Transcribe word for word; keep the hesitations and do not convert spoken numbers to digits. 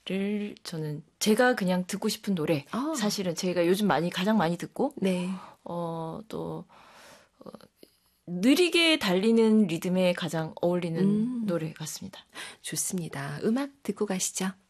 노래를 저는 제가 그냥 듣고 싶은 노래 아. 사실은 제가 요즘 많이 가장 많이 듣고 네. 어, 또 어, 느리게 달리는 리듬에 가장 어울리는 음. 노래 같습니다. 좋습니다. 음악 듣고 가시죠.